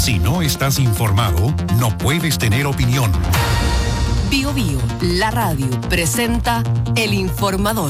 Si no estás informado, no puedes tener opinión. Bio Bio, la radio, presenta El Informador.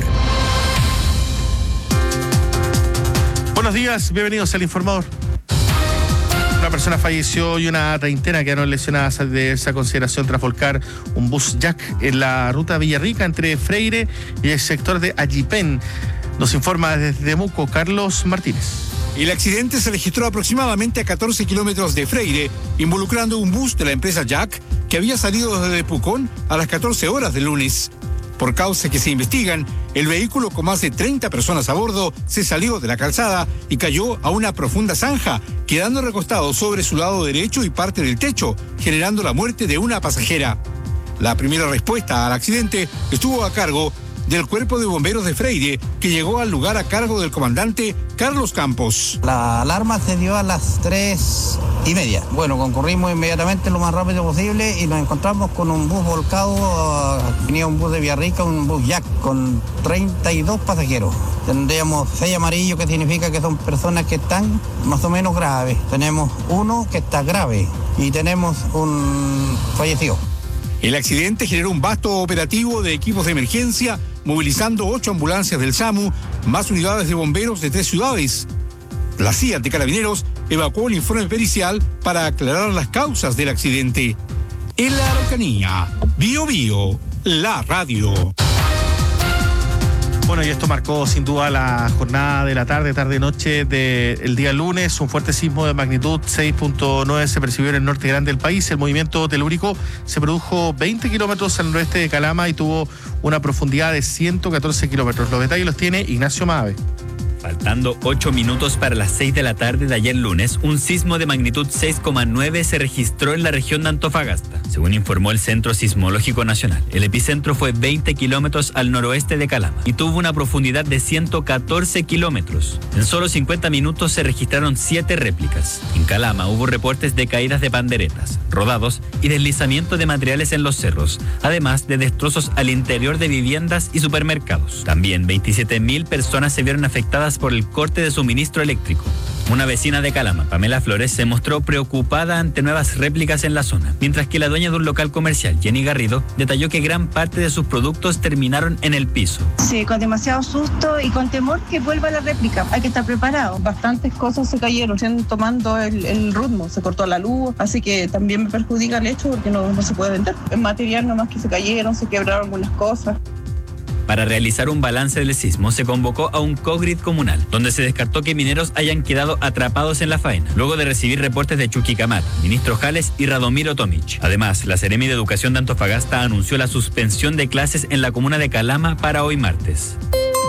Buenos días, bienvenidos al Informador. Una persona falleció y una treintena quedaron lesionadas de esa consideración tras volcar un bus Jack en la ruta Villarrica entre Freire y el sector de Allipén. Nos informa desde Temuco Carlos Martínez. El accidente se registró aproximadamente a 14 kilómetros de Freire, involucrando un bus de la empresa Jack que había salido desde Pucón a las 14 horas del lunes. Por causas que se investigan, el vehículo con más de 30 personas a bordo se salió de la calzada y cayó a una profunda zanja, quedando recostado sobre su lado derecho y parte del techo, generando la muerte de una pasajera. La primera respuesta al accidente estuvo a cargo del Cuerpo de Bomberos de Freire, que llegó al lugar a cargo del comandante Carlos Campos. La alarma se dio a las 3:30. Bueno, concurrimos inmediatamente lo más rápido posible y nos encontramos con un bus volcado. Venía un bus de Villarrica, un bus Jack, con 32 pasajeros. Tendríamos 6 amarillos, que significa que son personas que están más o menos graves. Tenemos uno que está grave y tenemos un fallecido. El accidente generó un vasto operativo de equipos de emergencia, movilizando 8 ambulancias del SAMU, más unidades de bomberos de 3 ciudades. La CIA de Carabineros evacuó el informe pericial para aclarar las causas del accidente. En la Araucanía, Bio Bio, la radio. Bueno, y esto marcó sin duda la jornada de la tarde-noche del día lunes. Un fuerte sismo de magnitud 6.9 se percibió en el norte grande del país. El movimiento telúrico se produjo 20 kilómetros al noroeste de Calama y tuvo una profundidad de 114 kilómetros. Los detalles los tiene Ignacio Mave. Faltando 8 minutos para las 6 de la tarde de ayer lunes, un sismo de magnitud 6,9 se registró en la región de Antofagasta, según informó el Centro Sismológico Nacional. El epicentro fue 20 kilómetros al noroeste de Calama y tuvo una profundidad de 114 kilómetros. En solo 50 minutos se registraron 7 réplicas. En Calama hubo reportes de caídas de panderetas, rodados y deslizamiento de materiales en los cerros, además de destrozos al interior de viviendas y supermercados. También 27.000 personas se vieron afectadas por el corte de suministro eléctrico. Una vecina de Calama, Pamela Flores, se mostró preocupada ante nuevas réplicas en la zona, mientras que la dueña de un local comercial, Jenny Garrido, detalló que gran parte de sus productos terminaron en el piso. Sí, con demasiado susto y con temor que vuelva la réplica. Hay que estar preparado. Bastantes cosas se cayeron, tomando el ritmo. Se cortó la luz, así que también me perjudica el hecho porque no se puede vender. Es material nomás que se cayeron, se quebraron algunas cosas. Para realizar un balance del sismo, se convocó a un COGRID comunal, donde se descartó que mineros hayan quedado atrapados en la faena, luego de recibir reportes de Chuquicamata, ministro Jales y Radomiro Tomic. Además, la Seremi de Educación de Antofagasta anunció la suspensión de clases en la comuna de Calama para hoy martes.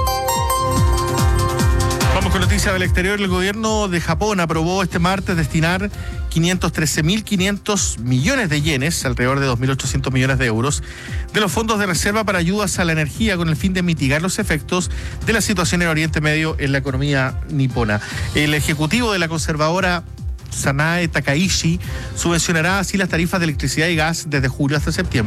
Vamos con noticias del exterior. El gobierno de Japón aprobó este martes destinar 513.500 millones de yenes, alrededor de 2.800 millones de euros, de los fondos de reserva para ayudas a la energía con el fin de mitigar los efectos de la situación en Oriente Medio en la economía nipona. El ejecutivo de la conservadora Sanae Takaishi subvencionará así las tarifas de electricidad y gas desde julio hasta septiembre.